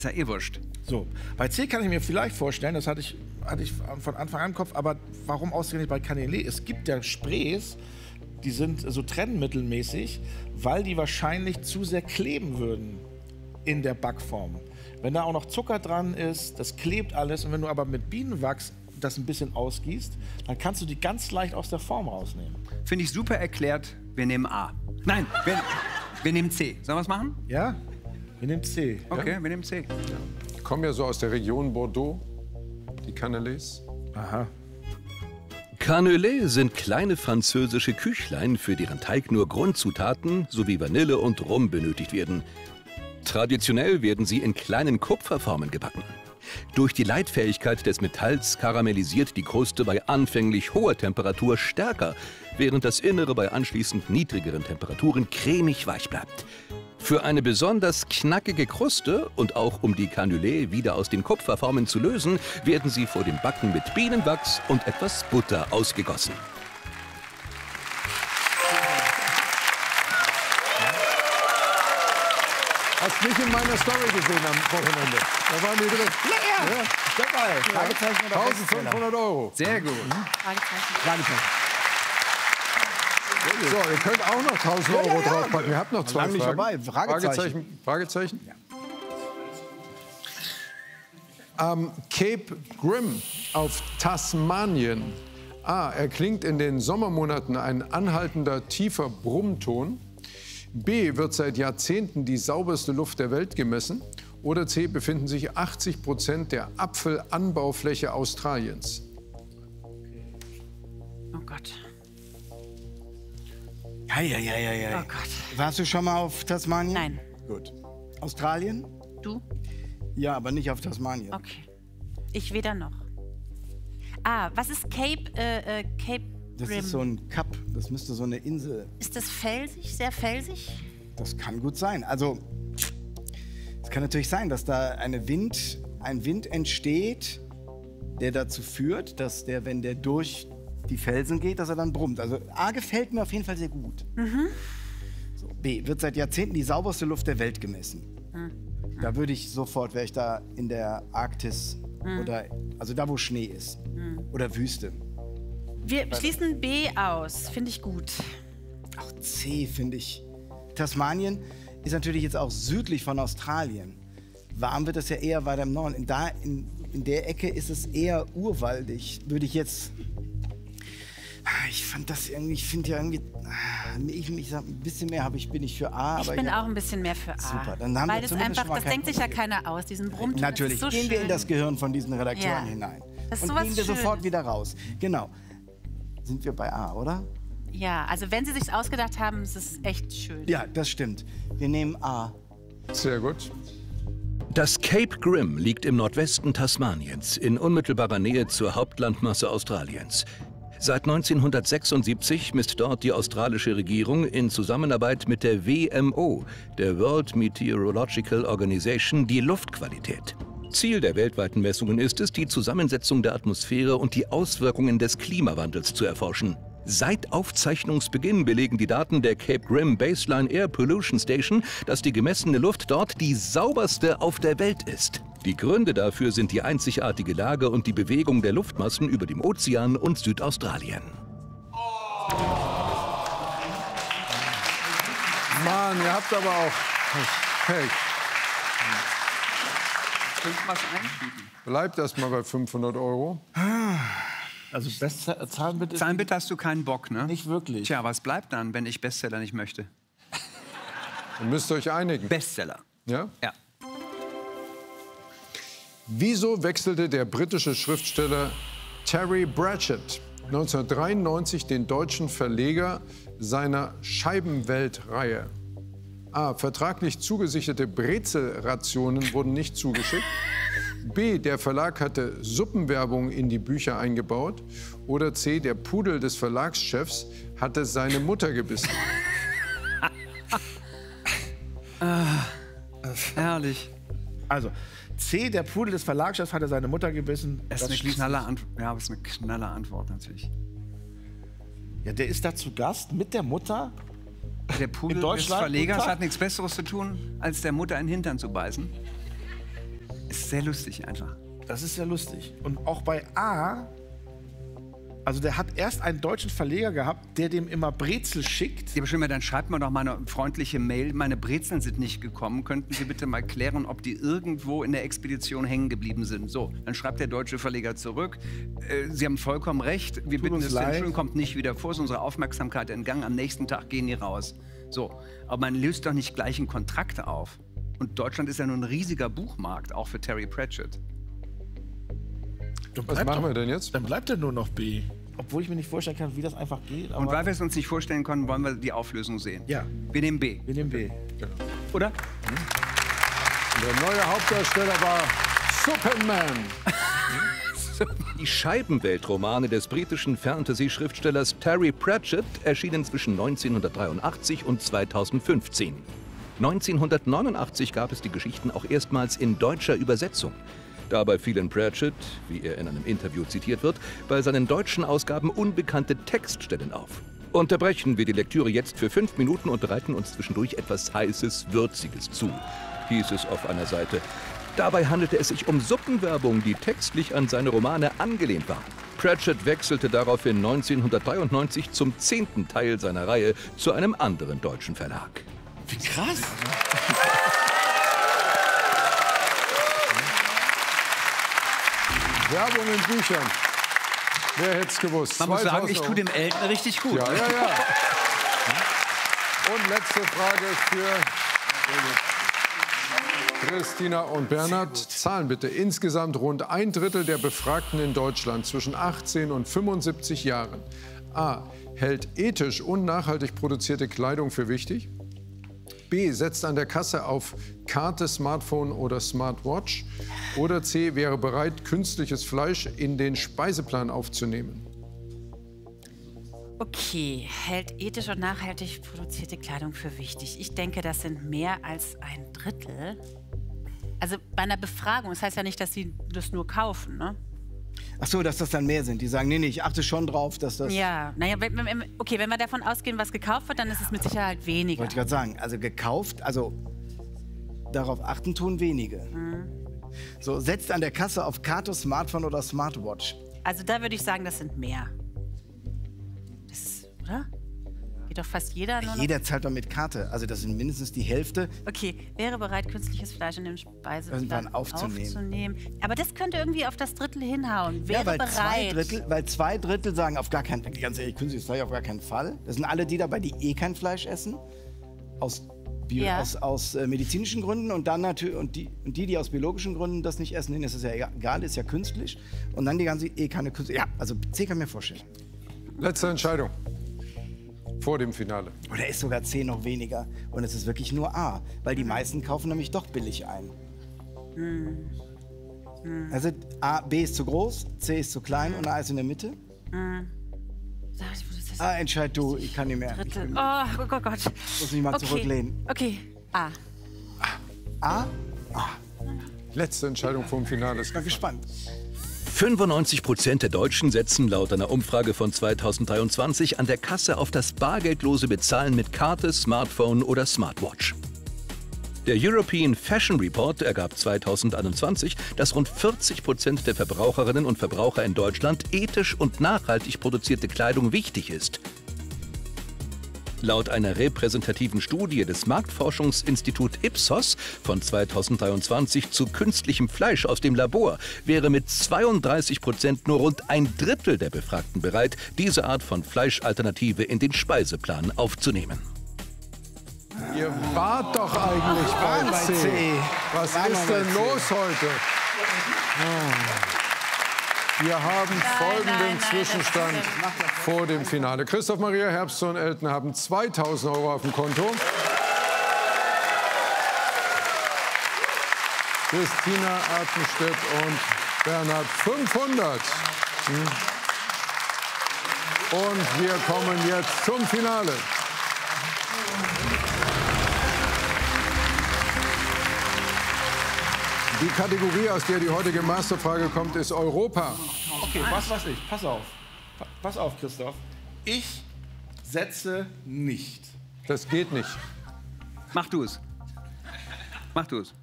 Ist ja eh wurscht. So, bei C kann ich mir vielleicht vorstellen, das hatte ich von Anfang an im Kopf, aber warum ausgerechnet bei Kanäle? Es gibt ja Sprays, die sind so trennmittelmäßig, weil die wahrscheinlich zu sehr kleben würden in der Backform. Wenn da auch noch Zucker dran ist, das klebt alles. Und wenn du aber mit Bienenwachs das ein bisschen ausgießt, dann kannst du die ganz leicht aus der Form rausnehmen. Finde ich super erklärt. Wir nehmen A. Nein, wir nehmen C. Sollen wir es machen? Ja? Wir nehmen C. Okay, Ja? wir nehmen C. Die kommen ja so aus der Region Bordeaux, die Canelés. Aha. Cannelés sind kleine französische Küchlein, für deren Teig nur Grundzutaten sowie Vanille und Rum benötigt werden. Traditionell werden sie in kleinen Kupferformen gebacken. Durch die Leitfähigkeit des Metalls karamellisiert die Kruste bei anfänglich hoher Temperatur stärker, während das Innere bei anschließend niedrigeren Temperaturen cremig weich bleibt. Für eine besonders knackige Kruste und auch um die Canelés wieder aus den Kupferformen zu lösen, werden sie vor dem Backen mit Bienenwachs und etwas Butter ausgegossen. Hast mich in meiner Story gesehen am Wochenende. Da waren die drin. Ja, dabei. Fragezeichen oder 1500 €. Sehr gut. Fragezeichen. So, ihr könnt auch noch 1000 € draufpacken. Ihr habt noch zwei Lang nicht Fragen. vorbei. Fragezeichen. Fragezeichen? Cape Grim auf Tasmanien. A. Erklingt in den Sommermonaten ein anhaltender, tiefer Brummton. B. Wird seit Jahrzehnten die sauberste Luft der Welt gemessen. Oder C. Befinden sich 80% der Apfelanbaufläche Australiens. Oh Gott. Ja. Oh Gott. Warst du schon mal auf Tasmanien? Nein. Gut. Australien? Du? Ja, aber nicht auf Tasmanien. Okay. Ich weder noch. Ah, was ist Cape Das Grim? ist so ein Kap. Das müsste so eine Insel. Ist das felsig, sehr felsig? Das kann gut sein. Also, es kann natürlich sein, dass da ein Wind entsteht, der dazu führt, dass der, wenn der durch die Felsen geht, dass er dann brummt. Also A gefällt mir auf jeden Fall sehr gut. So, B, wird seit Jahrzehnten die sauberste Luft der Welt gemessen. Da würde ich sofort, wäre ich da in der Arktis oder, also da, wo Schnee ist. Oder Wüste. Wir schließen B aus. Finde ich gut. Auch C finde ich. Tasmanien ist natürlich jetzt auch südlich von Australien. Warm wird es ja eher weiter im Norden. In der Ecke ist es eher urwaldig. Würde ich jetzt... Ich fand das irgendwie, ich finde ja irgendwie, ich sag, ein bisschen mehr bin ich für A. Ich aber bin auch ein bisschen mehr für A. Super, dann haben wir weil das zumindest einfach, schon mal das kein denkt sich ja Problem. keiner aus, diesen Brummton. Natürlich, das ist so gehen wir schön. in das Gehirn von diesen Redakteuren Ja. hinein. Das ist Und sowas gehen wir sofort Schönes. wieder raus. Genau. Sind wir bei A, oder? Ja, also wenn sie sich ausgedacht haben, ist es echt schön. Ja, das stimmt. Wir nehmen A. Sehr gut. Das Cape Grim liegt im Nordwesten Tasmaniens, in unmittelbarer Nähe zur Hauptlandmasse Australiens. Seit 1976 misst dort die australische Regierung in Zusammenarbeit mit der WMO, der World Meteorological Organization, die Luftqualität. Ziel der weltweiten Messungen ist es, die Zusammensetzung der Atmosphäre und die Auswirkungen des Klimawandels zu erforschen. Seit Aufzeichnungsbeginn belegen die Daten der Cape Grim Baseline Air Pollution Station, dass die gemessene Luft dort die sauberste auf der Welt ist. Die Gründe dafür sind die einzigartige Lage und die Bewegung der Luftmassen über dem Ozean und Südaustralien. Mann, ihr habt aber auch Pech. Könnt was einfügen. Bleibt erst mal bei 500 €. Also Zahlen bitte. Zahlenbitte hast du keinen Bock, ne? Nicht wirklich. Tja, was bleibt dann, wenn ich Bestseller nicht möchte? Ihr müsst euch einigen. Bestseller. Ja? Ja. Wieso wechselte der britische Schriftsteller Terry Pratchett 1993 den deutschen Verleger seiner Scheibenwelt-Reihe? A. Vertraglich zugesicherte Brezelrationen wurden nicht zugeschickt. B. Der Verlag hatte Suppenwerbung in die Bücher eingebaut. Oder C. Der Pudel des Verlagschefs hatte seine Mutter gebissen. Herrlich. Also, C, der Pudel des Verlagschefs hatte seine Mutter gebissen. Das ist eine schließt knaller Antwort. Ja, das ist eine knaller Antwort natürlich. sich. Ja, der ist da zu Gast mit der Mutter. Der Pudel des Deutschland? Verlegers Guten Tag. hat nichts Besseres zu tun, als der Mutter in den Hintern zu beißen. Ist sehr lustig einfach. Das ist ja lustig. Und auch bei A, also der hat erst einen deutschen Verleger gehabt, der dem immer Brezel schickt. Ja, aber schön, dann schreibt mir doch mal eine freundliche Mail. Meine Brezeln sind nicht gekommen. Könnten Sie bitte mal klären, ob die irgendwo in der Expedition hängen geblieben sind? So, dann schreibt der deutsche Verleger zurück. Sie haben vollkommen recht. Wir bitten es zu entschuldigen, kommt nicht wieder vor. Ist unsere Aufmerksamkeit entgangen. Am nächsten Tag gehen die raus. So, aber man löst doch nicht gleich einen Kontrakt auf. Und Deutschland ist ja nun ein riesiger Buchmarkt, auch für Terry Pratchett. Was machen wir denn jetzt? Dann bleibt ja nur noch B. Obwohl ich mir nicht vorstellen kann, wie das einfach geht. Aber Und weil wir es uns nicht vorstellen können, wollen wir die Auflösung sehen. Ja. Wir nehmen B. Wir nehmen B. Genau. Oder? Der neue Hauptdarsteller war Superman. Die Scheibenweltromane des britischen Fantasy-Schriftstellers Terry Pratchett erschienen zwischen 1983 und 2015. 1989 gab es die Geschichten auch erstmals in deutscher Übersetzung. Dabei fielen Pratchett, wie er in einem Interview zitiert wird, bei seinen deutschen Ausgaben unbekannte Textstellen auf. Unterbrechen wir die Lektüre jetzt für 5 Minuten und bereiten uns zwischendurch etwas Heißes, Würziges zu, hieß es auf einer Seite. Dabei handelte es sich um Suppenwerbung, die textlich an seine Romane angelehnt war. Pratchett wechselte daraufhin 1993 zum 10. Teil seiner Reihe zu einem anderen deutschen Verlag. Wie krass. Werbung in Büchern. Wer hätte es gewusst? Man muss sagen, ich tue dem Elton richtig gut. Ja, ja, ja. Und letzte Frage für Christina und Bernhard. Zahlen bitte. Insgesamt rund 1/3 der Befragten in Deutschland zwischen 18 und 75 Jahren. A. Hält ethisch und nachhaltig produzierte Kleidung für wichtig. B. Setzt an der Kasse auf Karte, Smartphone oder Smartwatch. Oder C. Wäre bereit, künstliches Fleisch in den Speiseplan aufzunehmen. Okay, hält ethisch und nachhaltig produzierte Kleidung für wichtig. Ich denke, das sind mehr als 1/3. Also bei einer Befragung, das heißt ja nicht, dass sie das nur kaufen, ne? Ach so, dass das dann mehr sind. Die sagen, nee, ich achte schon drauf, dass das... Ja, naja, okay, wenn wir davon ausgehen, was gekauft wird, dann ist es mit Sicherheit weniger. Wollte ich gerade sagen. Also gekauft, also darauf achten tun wenige. So, setzt an der Kasse auf Karte, Smartphone oder Smartwatch. Also da würde ich sagen, das sind mehr. Oder? Geht doch fast jeder nur noch... Jeder zahlt doch mit Karte. Also das sind mindestens die Hälfte. Okay, wäre bereit, künstliches Fleisch in den Speiseplan aufzunehmen. Aber das könnte irgendwie auf das Drittel hinhauen. Wäre weil bereit. weil 2/3 sagen auf gar keinen Fall, ganz ehrlich, künstliches Fleisch auf gar keinen Fall. Das sind alle die dabei, die eh kein Fleisch essen. Aus medizinischen Gründen und dann natürlich und die aus biologischen Gründen das nicht essen, denen ist es ja egal, ist ja künstlich. Und dann die ganze keine künstliche. Ja, also C kann ich mir vorstellen. Letzte Entscheidung. Vor dem Finale. Oder ist sogar C noch weniger. Und es ist wirklich nur A. Weil die meisten kaufen nämlich doch billig ein. Also B ist zu groß, C ist zu klein und A ist in der Mitte. Entscheid du, ich kann nicht mehr. Oh Gott. Muss mich mal zurücklehnen. Okay, A. A? Letzte Entscheidung vom Finale. Ich bin gespannt. 95% der Deutschen setzen laut einer Umfrage von 2023 an der Kasse auf das bargeldlose Bezahlen mit Karte, Smartphone oder Smartwatch. Der European Fashion Report ergab 2021, dass rund 40% der Verbraucherinnen und Verbraucher in Deutschland ethisch und nachhaltig produzierte Kleidung wichtig ist. Laut einer repräsentativen Studie des Marktforschungsinstitut Ipsos von 2023 zu künstlichem Fleisch aus dem Labor wäre mit 32% nur rund 1/3 der Befragten bereit, diese Art von Fleischalternative in den Speiseplan aufzunehmen. Ihr wart doch eigentlich bei C. Was ist denn los heute? Wir haben folgenden Zwischenstand vor dem Finale. Christoph Maria Herbst und Elton haben 2.000 € auf dem Konto. Christina Artenstedt und Bernhard 500. Und wir kommen jetzt zum Finale. Die Kategorie, aus der die heutige Masterfrage kommt, ist Europa. Okay, was weiß ich. Pass auf. Pass auf, Christoph. Ich setze nicht. Das geht nicht. Mach du es. Mach du es.